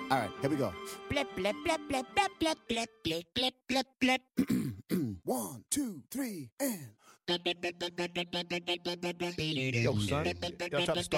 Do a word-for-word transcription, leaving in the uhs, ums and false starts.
All right, here we go. Blip, blip, blip, blip, blip, blip, blip, blip, blip, blip, blip. One, two, three, and. Yo, son, gotta try to start